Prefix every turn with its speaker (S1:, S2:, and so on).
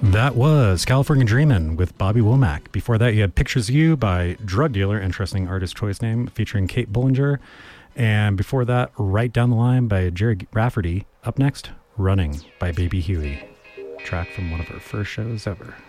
S1: That was California Dreamin' with Bobby Womack. Before that, you had Pictures of You by Drug Dealer, interesting artist choice name, featuring Kate Bullinger. And before that, Right Down the Line by Jerry Rafferty. Up next, Running by Baby Huey, track from one of her first shows ever.